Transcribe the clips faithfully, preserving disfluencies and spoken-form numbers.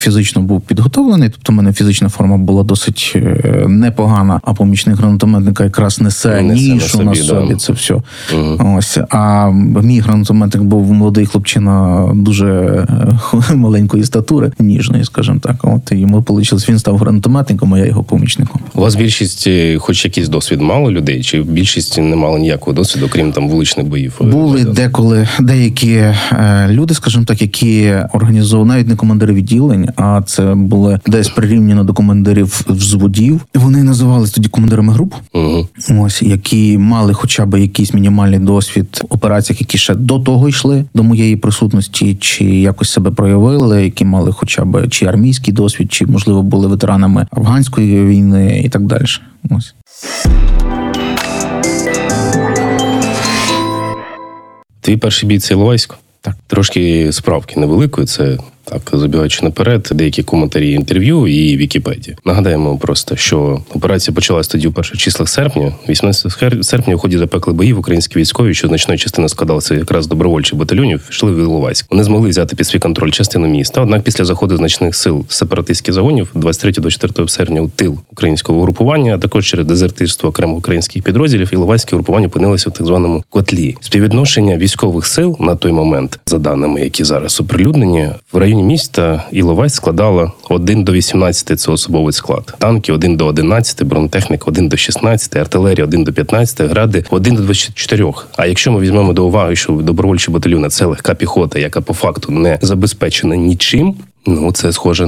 фізично був підготовлений, тобто в мене фізична форма була досить непогана, а помічник гранатометника якраз несе нішу на, на собі, да. Це все. Угу. Ось. А мій гранатометник був молодий хлопчина дуже маленької статури, ніжної, скажімо так. От, і ми вийшло, він став гранатометником, а я його помічником. У вас більшість, хоч якийсь досвід, мало людей? Чи більшість не мало ніякого досвіду, крім там вуличних боїв? Були деколи деякі е, люди, скажімо так, які організовували, навіть не командири відділень, а це були десь прирівняно до командирів взводів. Вони називалися тоді командирами груп, угу. Ось, які мали хоча б якийсь мінімальний досвід в операціях, які ще до того йшли, до моєї присутності, чи якось себе проявили, які мали хоча б чи армійський досвід, чи, можливо, були ветеранами афганської війни і так далі. Ось. Твій перший бій – це Іловайськ? Так. Трошки справки невеликої, це так, забігаючи наперед, деякі коментарі інтерв'ю і Вікіпедії. Нагадаємо просто, що операція почалась тоді у перших числах серпня. вісімнадцятого серпня у ході запекли боїв українські військові, що значної частини складалися якраз з добровольчих батальйонів, йшли в Іловайськ. Вони змогли взяти під свій контроль частину міста, однак після заходу значних сил сепаратистських загонів двадцять третього - двадцять четвертого серпня у тил українського угрупування, а також через дезертирство окремих українських підрозділів, іловайське угрупування опинилося в так званому котлі. Співвідношення військових сил на той момент, за даними, які зараз оприлюднені, в районі міста Іловайськ складала один до вісімнадцяти – це особовий склад. Танки один до одинадцяти, бронетехніка один до шістнадцяти, артилерія один до п'ятнадцяти, гради один до двадцяти чотирьох. А якщо ми візьмемо до уваги, що добровольчі батальйони – це легка піхота, яка по факту не забезпечена нічим, ну, це схоже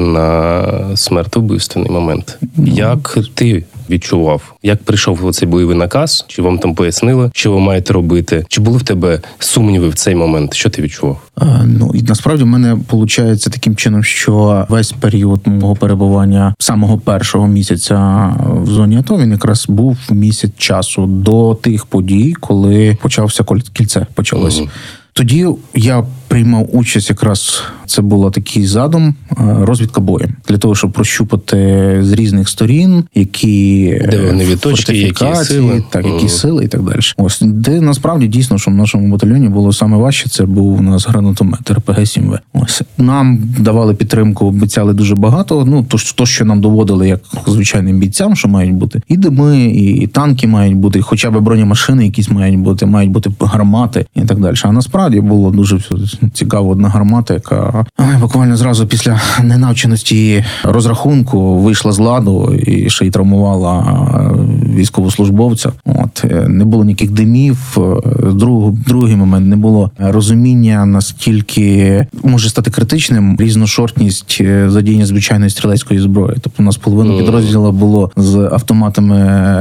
на смертовбивственний момент. Як ти відчував? Як прийшов оцей бойовий наказ? Чи вам там пояснили, що ви маєте робити? Чи були в тебе сумніви в цей момент? Що ти відчував? А, ну, і насправді в мене виходить таким чином, що весь період мого перебування самого першого місяця в зоні АТО, він якраз був місяць часу до тих подій, коли почався кільце, почалось. Угу. Тоді я приймав участь якраз, це був такий задум, розвідка бою. Для того, щоб прощупати з різних сторін, які де вони відточки, які сили. Так, які сили і так далі. Ось, де насправді дійсно, що в нашому батальйоні було саме важче, це був у нас гранатомет ер пе ге сім ве. Ось. Нам давали підтримку, обіцяли дуже багато. Ну, то, то, що нам доводили як звичайним бійцям, що мають бути. І дими, і танки мають бути, хоча б бронемашини якісь мають бути, мають бути гармати і так далі. А насправді було дуже цікаво одна гармата, яка буквально зразу після ненавченості розрахунку вийшла з ладу і ще й травмувала військовослужбовця. От, не було ніяких димів. Друг, другий момент, не було розуміння, наскільки може стати критичним різношортність задіяння звичайної стрілецької зброї. Тобто у нас половина підрозділу було з автоматами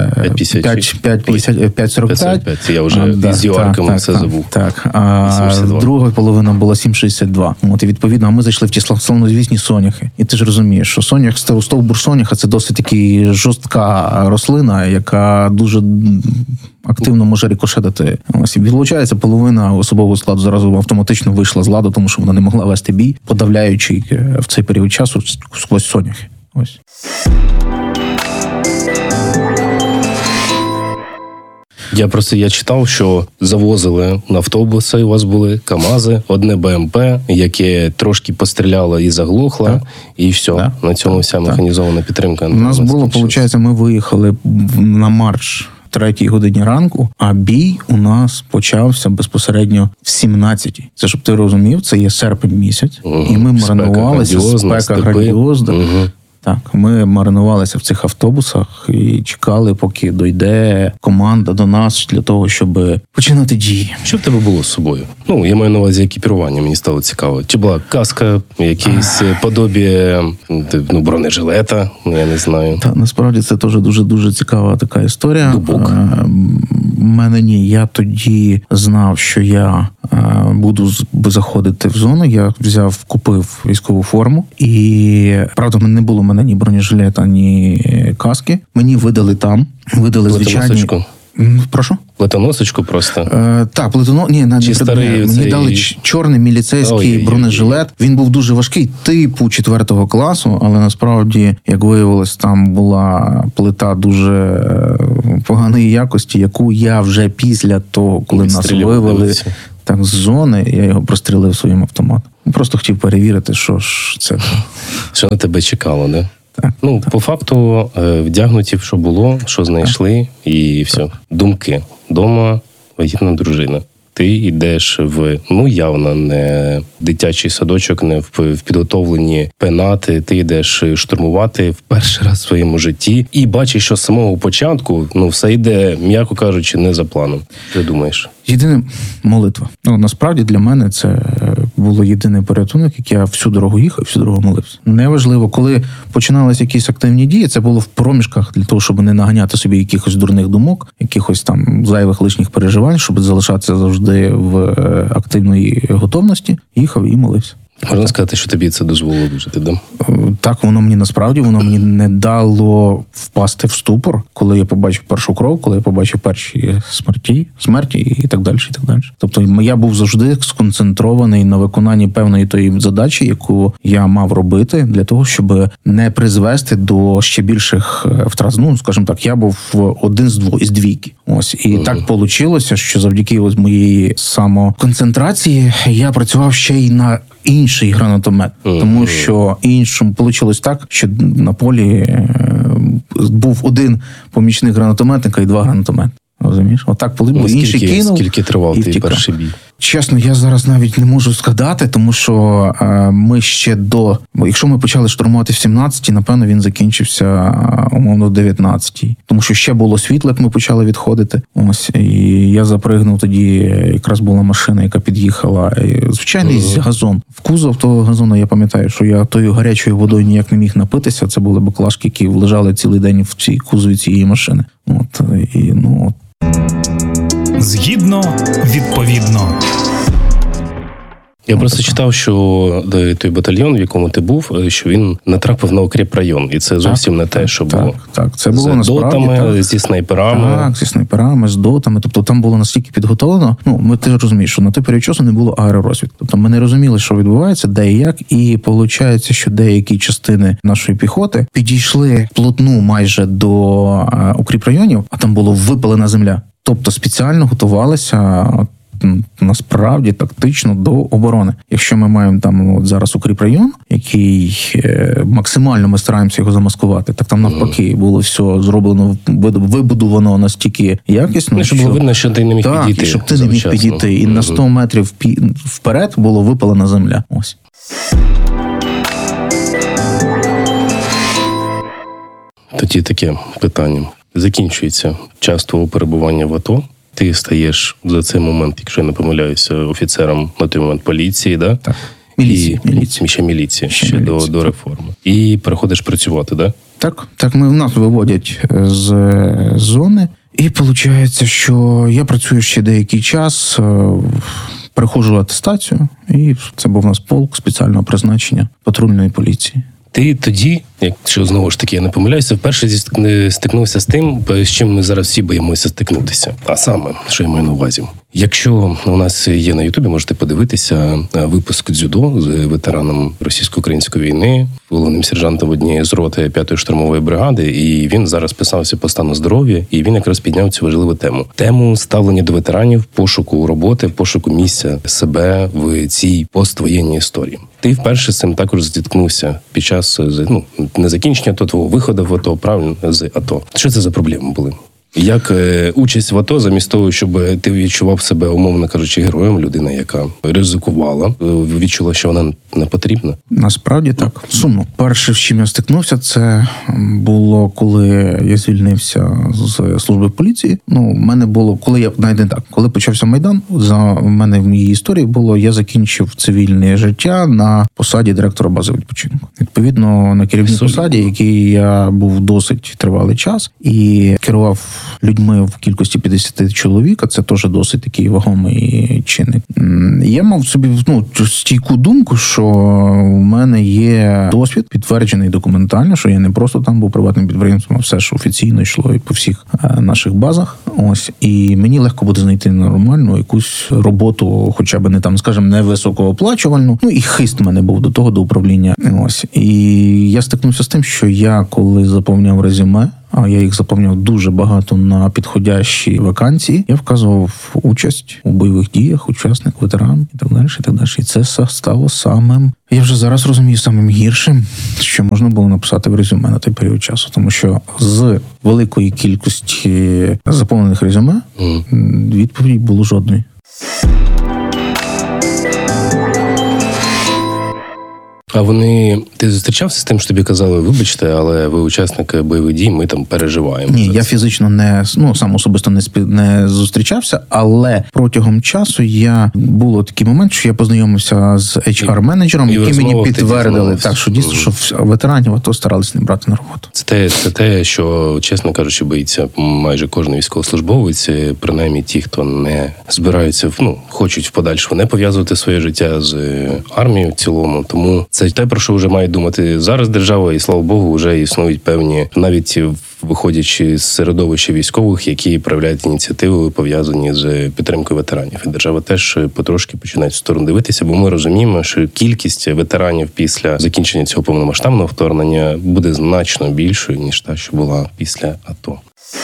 п'ять сорок п'ять. Я вже а, з Йорками все забув. Так, а друга половина була сім шістдесят два. От, і відповідно, а ми зайшли в ті славнозвісні соняхи. І ти ж розумієш, що сонях, стовбур соняха – це досить таки жорстка рослина, яка дуже активно може рикошетити. Ось, і виходить, половина особового складу зразу автоматично вийшла з ладу, тому що вона не могла вести бій, подавляючи в цей період часу сквозь соняхи. Ось. Я просто я читав, що завозили на автобуси, у вас були КАМАЗи, одне Б М П, яке трошки постріляло і заглохло, так. І все. Так. На цьому вся механізована підтримка. У нас було, виходить, ми виїхали на марш третій годині ранку, а бій у нас почався безпосередньо в сімнадцятій. Це, щоб ти розумів, це є серпень місяць, угу. І ми маринувалися, спека грандіозна. Угу. Так, ми маринувалися в цих автобусах і чекали, поки дойде команда до нас для того, щоб починати дії. Що в тебе було з собою? Ну, я маю на увазі екіпірування, мені стало цікаво. Чи була каска, якісь подобі ну, бронежилета, я не знаю. Так, насправді це теж дуже-дуже цікава така історія. Дубок? У мене ні, я тоді знав, що я буду заходити в зону, я взяв, купив військову форму і, правда, не було в мене ні бронежилета, ні каски. Мені видали там, видали звичайні... Прошу? Плетоносочку просто? Е, так, плетоно... Ні, на Чи старий мені цей... дали чорний міліцейський Ой, бронежилет. Він був дуже важкий, типу четвертого класу, але насправді, як виявилось, там була плита дуже поганої якості, яку я вже після того, коли нас вивели так, з зони, я його прострілив своїм автоматом. Просто хотів перевірити, що ж це. Що на тебе чекало, не? Так, ну, так. По факту, вдягнуті, що було, що знайшли, так. І все. Так. Думки. Дома вагітна дружина. Ти йдеш в, ну, явно не дитячий садочок, не в, в підготовлені пенати, ти йдеш штурмувати в перший раз в своєму житті і бачиш, що з самого початку, ну, все йде, м'яко кажучи, не за планом. Ти думаєш? Єдине молитва. Ну, насправді для мене це було єдиний порятунок, як я всю дорогу їхав, всю дорогу молився. Неважливо, коли починалися якісь активні дії, це було в проміжках для того, щоб не наганяти собі якихось дурних думок, якихось там зайвих лишніх переживань, щоб залишатися завжди в активної готовності. Їхав і молився. Можна сказати, що тобі це дозволило вижити, да? Так, воно мені насправді, воно мені не дало впасти в ступор, коли я побачив першу кров, коли я побачив перші смерті, смерті і так далі, і так далі. Тобто я був завжди сконцентрований на виконанні певної тої задачі, яку я мав робити для того, щоб не призвести до ще більших втрат. Ну, скажімо так, я був один з двох, із двійки. Ось. І mm-hmm. так вийшло, що завдяки ось моєї самоконцентрації я працював ще й на інший гранатомет, mm-hmm. тому що іншому вийшло так, що на полі був один помічник гранатометника і два гранатомети. Розумієш? Отак, коли ну, інший кинув. Скільки тривав твій перший бій? Чесно, я зараз навіть не можу згадати, тому що е, ми ще до... Якщо ми почали штурмувати в сімнадцятій, напевно, він закінчився, умовно, в дев'ятнадцятій. Тому що ще було світло, як ми почали відходити. Ось, і я запригнув тоді, якраз була машина, яка під'їхала. Звичайний uh-huh. газон. В кузов того газону, я пам'ятаю, що я тою гарячою водою ніяк не міг напитися. Це були баклажки, які лежали цілий день в цій кузові цієї машини. От, і, ну... Згідно, відповідно. Я просто читав, що той батальйон, в якому ти був, що він натрапив на укріпрайон. І це зовсім так, не те, що так, було. Так, це було з насправді. дотами, так. зі снайперами. Так, зі снайперами, з дотами. Тобто там було настільки підготовлено. Ну, ми ти розумієш, що на той період часу не було аеророзвідки. Тобто ми не розуміли, що відбувається, де і як. І виходить, що деякі частини нашої піхоти підійшли плотну майже до укріпрайонів, а там було випалена земля. Тобто спеціально готувалися насправді тактично до оборони. Якщо ми маємо там от зараз укріпрайон, який е, максимально ми стараємося його замаскувати, так там навпаки було все зроблено, вибудовано настільки якісно, ну, щоб було видно, що ти не міг так, підійти. І щоб ти не міг підійти. І mm-hmm. на сто метрів вперед було випалена земля. Ось. Тоді таке питання. Закінчується час твого перебування в АТО. Ти стаєш за цей момент, якщо я не помиляюся, офіцером на той момент поліції, да? Так. Міліції. І, міліції. Ще міліції, ще, ще міліції, до, до реформи. І переходиш працювати, да? Так. Так, ми, нас виводять з зони. І виходить, що я працюю ще деякий час, проходжу атестацію, і це був у нас полк спеціального призначення патрульної поліції. Ти тоді, якщо знову ж таки я не помиляюся, вперше стикнувся з тим, з чим ми зараз всі боїмося стикнутися. А саме, що я маю на увазі. Якщо у нас є на Ютубі, можете подивитися випуск дзюдо з ветераном російсько-української війни, головним сержантом однієї з роти п'ятої штурмової бригади, і він зараз писався по стану здоров'я, і він якраз підняв цю важливу тему. Тему ставлення до ветеранів, пошуку роботи, пошуку місця себе в цій поствоєнній історії. Ти вперше з цим також зіткнувся під час, ну, не закінчення то твого виходу в АТО, правильно, з АТО. Що це за проблеми були? Як е, участь в АТО, замість того, щоб ти відчував себе, умовно кажучи, героєм, людина, яка ризикувала, е, відчула, що вона не потрібна? Насправді так. Сумно. Перше, з чим я стикнувся, це було, коли я звільнився з служби поліції. Ну, в мене було, коли я, навіть так, коли почався Майдан, за мене в моїй історії було, я закінчив цивільне життя на посаді директора бази відпочинку. Відповідно, на керівній посаді, який я був досить тривалий час, і керував людьми в кількості п'ятдесят чоловік, а це теж досить такий вагомий чинник. Я мав собі, ну, стійку думку, що у мене є досвід, підтверджений документально, що я не просто там був приватним підприємством, а все ж офіційно йшло і по всіх наших базах. Ось. І мені легко буде знайти нормальну якусь роботу, хоча б не там, скажімо, не високооплачувальну. Ну і хист в мене був до того, до управління. Ось. І я стикнувся з тим, що я, коли заповняв резюме а я їх заповняв дуже багато на підходящі вакансії, я вказував участь у бойових діях, учасник, ветеран і так далі, і так далі. І це стало самим, я вже зараз розумію, самим гіршим, що можна було написати в резюме на той період часу. Тому що з великої кількості заповнених резюме mm. відповіді було жодної. А вони... Ти зустрічався з тим, що тобі казали, вибачте, але ви учасники бойових дій, ми там переживаємо? Ні, я фізично не, ну, сам особисто не, спі... не зустрічався, але протягом часу я... Було такий момент, що я познайомився з ейч ар-менеджером, і які мені підтвердили, так, що дійсно, що ветеранів АТО старалися не брати на роботу. Це те, це те, що, чесно кажучи, боїться майже кожен військовослужбовець, принаймні ті, хто не збираються, ну, хочуть в подальшому не пов'язувати своє життя з армією в цілому, тому це те, про що вже має думати зараз держава, і, слава Богу, вже існують певні, навіть виходячи з середовища військових, які проявляють ініціативи, пов'язані з підтримкою ветеранів. І держава теж потрошки починає в сторону дивитися, бо ми розуміємо, що кількість ветеранів після закінчення цього повномасштабного вторгнення буде значно більшою, ніж та, що була після АТО.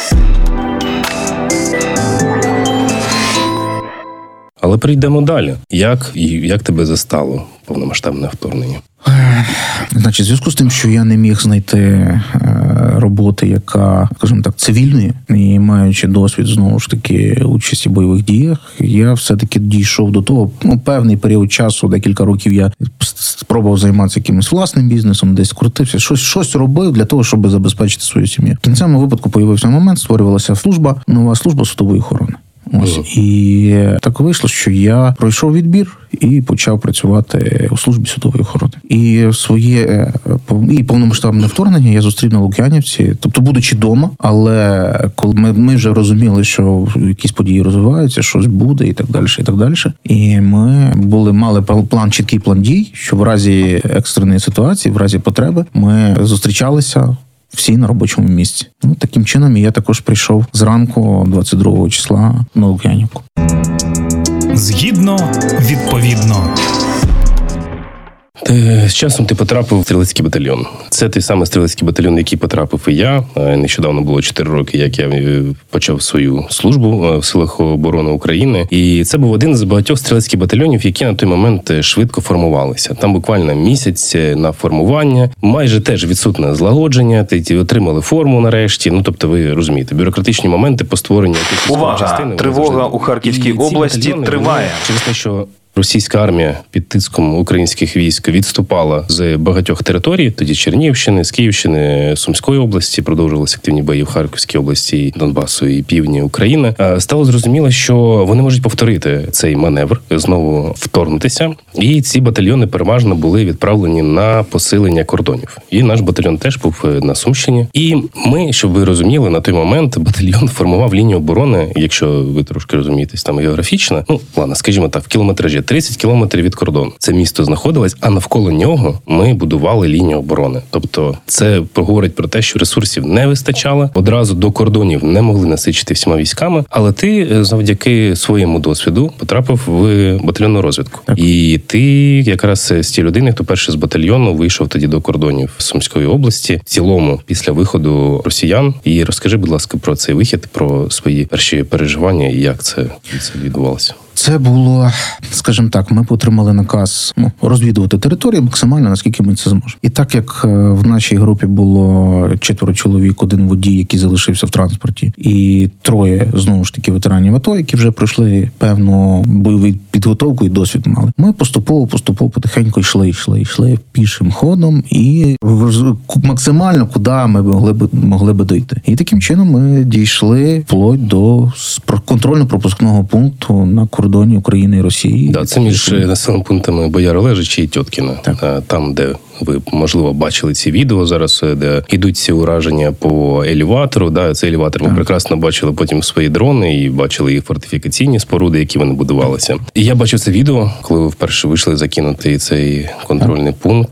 Але прийдемо далі. Як, як тебе застало повномасштабне вторгнення? Значить, в зв'язку з тим, що я не міг знайти роботи, яка, скажімо так, цивільної, і маючи досвід, знову ж таки, участі в бойових діях, я все-таки дійшов до того, ну, певний період часу, декілька років я спробував займатися якимось власним бізнесом, десь крутився, щось, щось робив для того, щоб забезпечити свою сім'ю. В кінцевому випадку появився момент, створювалася служба, нова служба судової охорони. Ось. І так вийшло, що я пройшов відбір і почав працювати у службі судової охорони. І своє і повномасштабне вторгнення я зустрів на Лук'янівці, тобто будучи вдома, але коли ми, ми вже розуміли, що якісь події розвиваються, щось буде і так далі, і так далі. І ми були мали план, чіткий план дій, що в разі екстреної ситуації, в разі потреби, ми зустрічалися всі на робочому місці. Ну, таким чином я також прийшов зранку двадцять другого числа на Лук'янівку. Згідно, відповідно. З часом ти потрапив в стрілецький батальйон. Це той самий стрілецький батальйон, в який потрапив і я. Нещодавно було чотири роки, як я почав свою службу в Силах оборони України. І це був один з багатьох стрілецьких батальйонів, які на той момент швидко формувалися. Там буквально місяць на формування, майже теж відсутне злагодження, ти отримали форму нарешті. Ну, тобто, ви розумієте, бюрократичні моменти по створенню якихось частини. Увага! Тривога у Харківській області триває. Через те, що російська армія під тиском українських військ відступала з багатьох територій, тоді Чернігівщини, з Київщини, Сумської області, продовжувалися активні бої в Харківській області, Донбасу і півдні України. Стало зрозуміло, що вони можуть повторити цей маневр, знову вторгнутися, і ці батальйони переважно були відправлені на посилення кордонів. І наш батальйон теж був на Сумщині. І ми, щоб ви розуміли, на той момент батальйон формував лінію оборони, якщо ви трошки розумієтесь там географічно, ну, ладно, скажімо так, в кілометражі тридцять кілометрів від кордону. Це місто знаходилось, а навколо нього ми будували лінію оборони. Тобто це говорить про те, що ресурсів не вистачало, одразу до кордонів не могли насичити всіма військами, але ти завдяки своєму досвіду потрапив в батальйонну розвідку. Так. І ти якраз з ті людини, хто перший з батальйону вийшов тоді до кордонів Сумської області, в цілому після виходу росіян. І розкажи, будь ласка, про цей вихід, про свої перші переживання і як це, це відбувалося. Це було, скажімо так, ми отримали наказ ну, розвідувати територію максимально, наскільки ми це зможемо. І так як в нашій групі було четверо чоловік, один водій, який залишився в транспорті, і троє, знову ж таки, ветеранів АТО, які вже пройшли певну бойову підготовку і досвід мали. Ми поступово, поступово, потихеньку йшли, йшли, йшли пішим ходом і максимально, куди ми могли б, могли б дойти. І таким чином ми дійшли вплоть до контрольно-пропускного пункту на кордоні України і Росії. Да, це між населеними пунктами Бояр-Олежича і Тьоткіна. Так. Там, де ви, можливо, бачили ці відео зараз, де йдуть ці ураження по елеватору. Да, цей елеватор ми так. прекрасно бачили потім свої дрони і бачили їх фортифікаційні споруди, які вони будувалися. І я бачив це відео, коли ви вперше вийшли закинути цей контрольний так. пункт.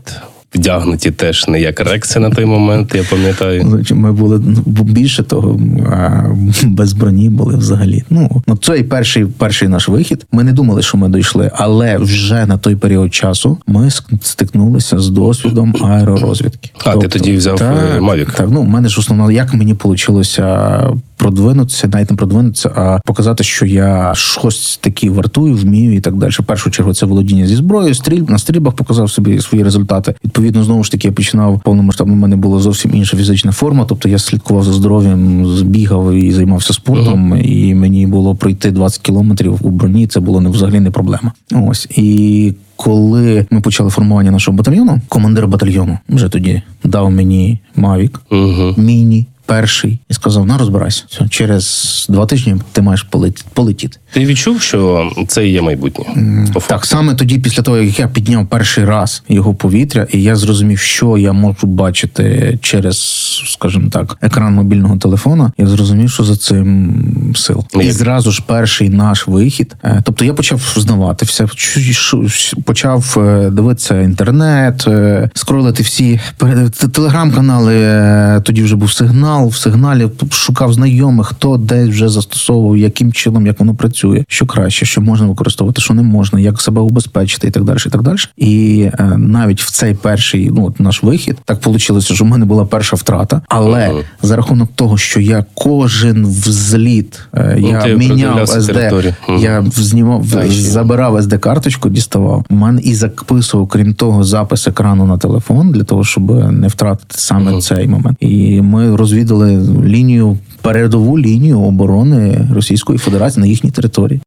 вдягнуті теж не як рекси на той момент, я пам'ятаю. Ми були більше того, без броні були взагалі. Ну, ну це і перший, перший наш вихід. Ми не думали, що ми дійшли, але вже на той період часу ми стикнулися з досвідом аеророзвідки. А, тобто, ти тоді взяв так, Mavic? Так, ну, в мене ж основно, як мені вийшло продвинутися, навіть не продвинутися, а показати, що я щось таке вартую, вмію і так далі. В першу чергу це володіння зі зброєю, стрільб, на стрільбах показав собі свої результати. Відповідно, знову ж таки, я починав повномасштабно, у мене була зовсім інша фізична форма, тобто я слідкував за здоров'ям, бігав і займався спортом, uh-huh. і мені було пройти двадцять кілометрів у броні, це було не, взагалі не проблема. Ось, і коли ми почали формування нашого батальйону, командир батальйону вже тоді дав мені Mavic, uh-huh. міні, перший, і сказав, на, розбирайся. Все, через два тижні ти маєш полетіти. Ти відчув, що це і є майбутнє? Mm, так, саме тоді, після того, як я підняв перший раз його повітря, і я зрозумів, що я можу бачити через, скажімо так, екран мобільного телефона, я зрозумів, що за цим сил. Mm. І зразу ж перший наш вихід, тобто я почав знавати все, почав дивитися інтернет, скролити всі телеграм-канали, тоді вже був Сигнал, в Сигналі шукав знайомих, хто де вже застосовував, яким чином, як воно працює, що краще, що можна використовувати, що не можна, як себе убезпечити і так далі, і так далі. І е, навіть в цей перший, ну, наш вихід, так вийшло, що в мене була перша втрата, але uh-huh. за рахунок того, що я кожен взліт, е, я ну, міняв ес де, uh-huh. я знімав, uh-huh. забирав ес де-карточку, діставав, в мене і записував, крім того, запис екрану на телефон, для того, щоб не втратити саме uh-huh. цей момент. І ми розвідували лінію, передову лінію оборони Російської Федерації на їхній території.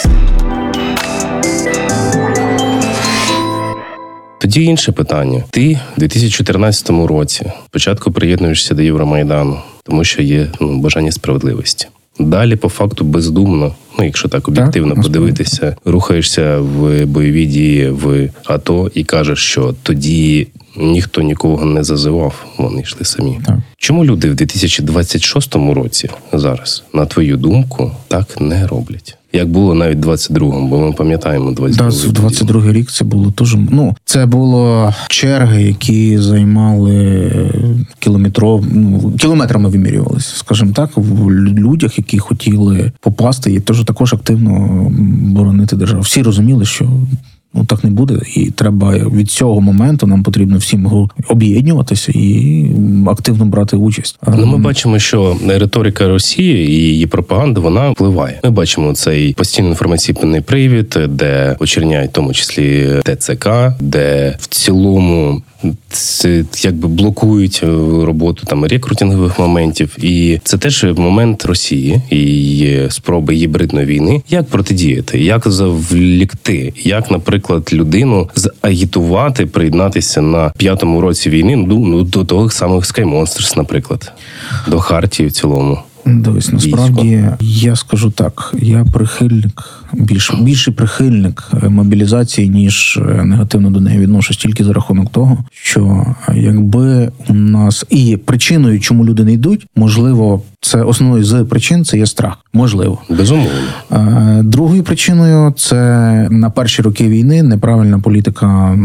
Тоді інше питання. Ти в дві тисячі чотирнадцятому році спочатку приєднуєшся до Євромайдану, тому що є ну, бажання справедливості. Далі, по факту, бездумно, ну, якщо так об'єктивно так, подивитися, рухаєшся в бойові дії в АТО і кажеш, що тоді ніхто нікого не зазивав, вони йшли самі. Так. Чому люди в дві тисячі двадцять шостому році зараз, на твою думку, так не роблять? Як було навіть в двадцять другому, бо ми пам'ятаємо двадцять другий да, двадцять другий рік це було дуже, ну, це було черги, які займали кілометров, ну, кілометрами вимірювалися, скажімо так, в людях, які хотіли попасти і теж також активно боронити державу. Всі розуміли, що ну, так не буде, і треба від цього моменту нам потрібно всім об'єднуватися і активно брати участь. Ну, ми бачимо, що риторика Росії і її пропаганда, вона впливає. Ми бачимо цей постійний інформаційний привід, де очерняють в тому числі Те Це Ка, де в цілому це якби блокують роботу там рекрутингових моментів, і це теж момент Росії і спроби гібридної війни. Як протидіяти, як завлікти, як, наприклад, людину загітувати, приєднатися на п'ятому році війни, ну до того самих Sky Monsters, наприклад, до Хартії в цілому. Дивись, насправді, я скажу так, я прихильник, більш, більший прихильник мобілізації, ніж негативно до неї відношусь, тільки за рахунок того, що якби у нас, і причиною, чому люди не йдуть, можливо, це основною з причин, це є страх. Можливо. Безумовно. Другою причиною це на перші роки війни неправильна політика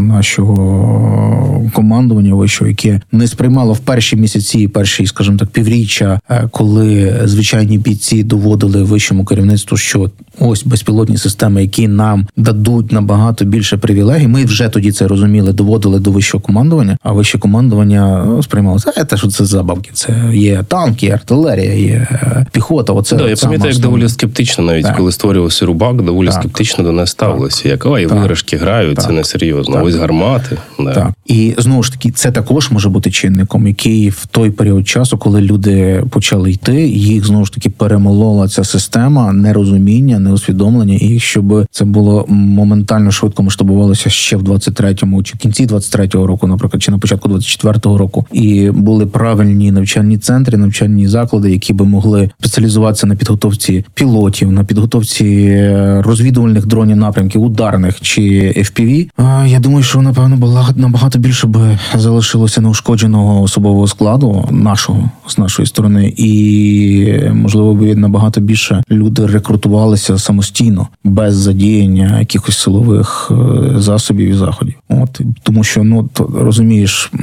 нашого командування вищого, яке не сприймало в перші місяці, перші, скажімо так, півріччя, коли звичайні бійці доводили вищому керівництву, що ось безпілотні системи, які нам дадуть набагато більше привілегій. Ми вже тоді це розуміли, доводили до вищого командування, а вище командування сприймало, це те, що це забавки. Це є танки, є артилерія, є піхота. Оце да, я пам'ятаю, як доволі скептично, навіть так. коли створювався Рубак, доволі так. скептично до нас ставилося. Як, ой, виграшки грають, так. це несерйозно. Так. Ось гармати. Да. Так. І знову ж таки, це також може бути чинником, який в той період часу, коли люди почали йти, їх знову ж таки перемолола ця система нерозуміння, неусвідомлення, і щоб це було моментально швидко масштабувалося ще в двадцять третьому, чи в кінці двадцять третього року, наприклад, чи на початку двадцять четвертого року. І були правильні навчальні центри, навчальні заклади, які би могли спеціалізуватися на підготовці пілотів, на підготовці розвідувальних дронів напрямків, ударних чи еф пі ві, я думаю, що, напевно, набагато більше би залишилося неушкодженого особового складу нашого, з нашої сторони, і, можливо, би набагато більше люди рекрутувалися самостійно, без задіяння якихось силових засобів і заходів. От, тому що, ну, розумієш,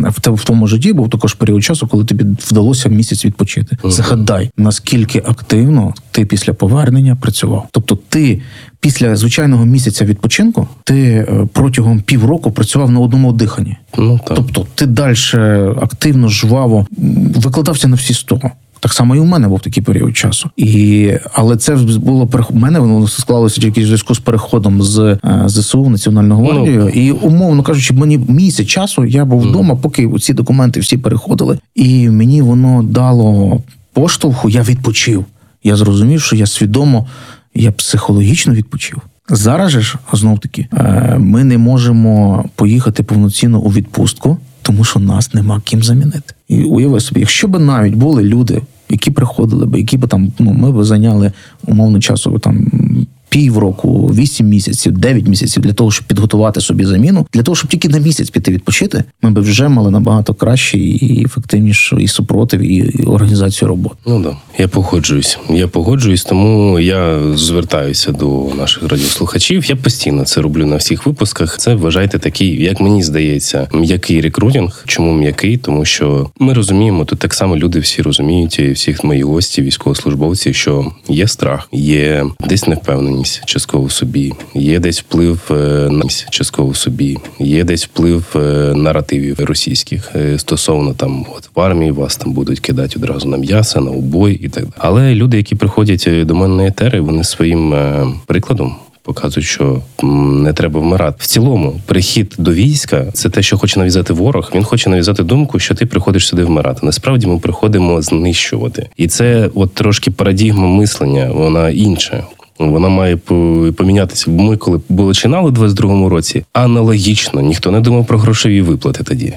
в тому житті був також період часу, коли тобі вдалося місяць відпочити. Uh-huh. Згадай, наскільки активно ти після повернення працював. Тобто ти після звичайного місяця відпочинку ти протягом півроку працював на одному диханні. Ну, так. Тобто ти далі активно, жваво викладався на всі сто. Так само і у мене був такий період часу. І, але це було, у мене воно склалося тільки в зв'язку з переходом з ЗСУ в Національну гвардію. Ну, і, умовно кажучи, мені місяць часу я був вдома, поки ці документи всі переходили. І мені воно дало поштовху, я відпочив. Я зрозумів, що я свідомо, я психологічно відпочив. Зараз же ж, знов-таки, ми не можемо поїхати повноцінно у відпустку, тому що нас нема ким замінити. І уяви собі, якщо б навіть були люди, які приходили б, які б там, ну, ми б зайняли умовно часу там півроку, вісім місяців, дев'ять місяців для того, щоб підготувати собі заміну, для того, щоб тільки на місяць піти відпочити, ми б вже мали набагато кращий і ефективніший і супротив, і організацію роботи. Ну да, я погоджуюсь. Я погоджуюсь, тому я звертаюся до наших радіослухачів. Я постійно це роблю на всіх випусках. Це, вважайте, такий, як мені здається, м'який рекрутинг. Чому м'який? Тому що ми розуміємо, тут так само люди всі розуміють, і всіх мої гості, військовослужбовці, що є страх, є десь невпевненість частково в собі, є десь вплив на частково в собі, є десь вплив наративів російських стосовно там, от в армії вас там будуть кидати одразу на м'ясо, на убой і так далі. Але люди, які приходять до мене на етери, вони своїм прикладом показують, що не треба вмирати. В цілому, прихід до війська – це те, що хоче нав'язати ворог. Він хоче нав'язати думку, що ти приходиш сюди вмирати. Насправді ми приходимо знищувати. І це от трошки парадігма мислення, вона інша. Вона має помінятися. Ми, коли починали в двадцять другому році, аналогічно, ніхто не думав про грошові виплати тоді.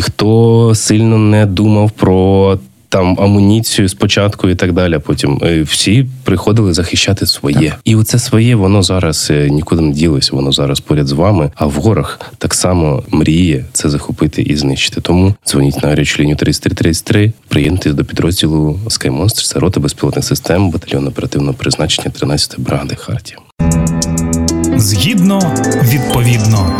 Ніхто сильно не думав про там амуніцію спочатку і так далі. Потім всі приходили захищати своє. Так. І оце своє, воно зараз нікуди не ділося, воно зараз поряд з вами. А ворог так само мріє це захопити і знищити. Тому дзвоніть на гарячу лінію тридцять три тридцять три, приєднуйтесь до підрозділу SkyMonster, це рота безпілотних систем, батальйон оперативного призначення тринадцятої бригади Хартія. Згідно, відповідно.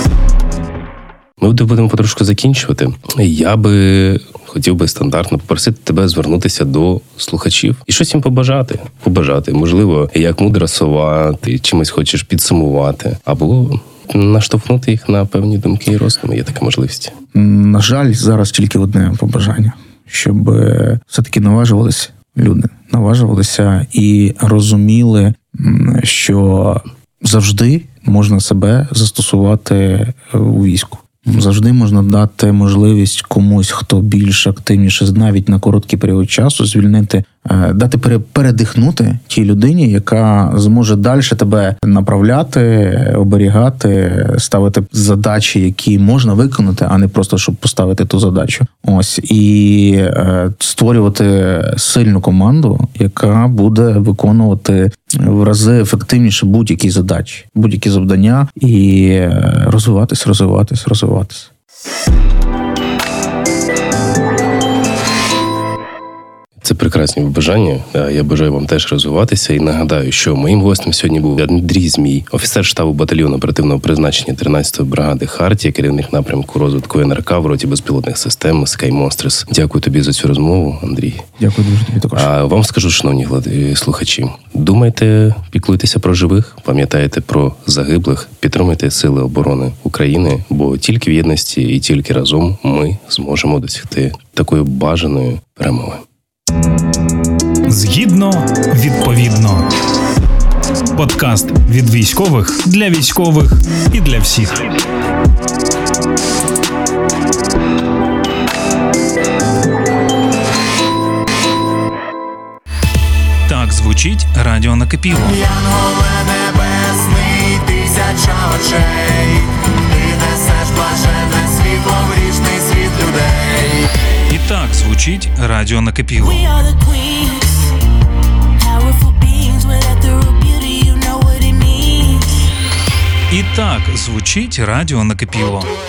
Ми будемо потрошку закінчувати. Я би хотів би стандартно попросити тебе звернутися до слухачів і щось їм побажати. Побажати. Можливо, як мудра сова, ти чимось хочеш підсумувати, або наштовхнути їх на певні думки і роздуми. Є така можливість. На жаль, зараз тільки одне побажання. Щоб все-таки наважувалися люди. Наважувалися і розуміли, що завжди можна себе застосувати у війську. Завжди можна дати можливість комусь, хто більш активніше, навіть на короткий період часу, звільнити, дати передихнути тій людині, яка зможе далі тебе направляти, оберігати, ставити задачі, які можна виконати, а не просто, щоб поставити ту задачу. Ось. І створювати сильну команду, яка буде виконувати в рази ефективніше будь-які задачі, будь-які завдання і розвиватись, розвиватись, розвиватись. Це прекрасні побажання. Я бажаю вам теж розвиватися. І нагадаю, що моїм гостем сьогодні був Андрій Змій, офіцер штабу батальйону оперативного призначення тринадцятої бригади Хартія, керівник напрямку розвитку ен ер ка в роті безпілотних систем SkyMonsters. Дякую тобі за цю розмову, Андрій. Дякую дуже тобі також. А вам скажу, шановні слухачі, думайте, піклуйтеся про живих, пам'ятайте про загиблих, підтримуйте Сили оборони України, бо тільки в єдності і тільки разом ми зможемо досягти такої бажаної перемоги. Згідно, відповідно. Подкаст від військових для військових і для всіх. Так звучить радіо Накипіло. Янголе небесний, тисяча очей, ти несеш блаженне світло в грішний світ людей. І Так звучить радіо накипіло. We are the queens, powerful beings with ethereal beauty, you know what it means. І так звучить радіо накипіло.